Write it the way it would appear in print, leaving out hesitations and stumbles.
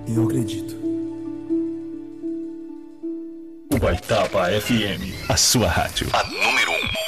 Eu acredito. Ubaitaba FM, a sua rádio. A número 1.